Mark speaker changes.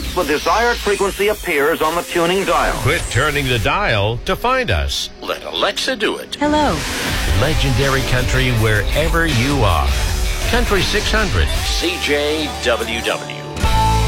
Speaker 1: once the desired frequency appears on the tuning dial.
Speaker 2: Quit turning the dial to find us.
Speaker 3: Let Alexa do it.
Speaker 4: Hello.
Speaker 2: Legendary country wherever you are. Country 600.
Speaker 3: CJWW.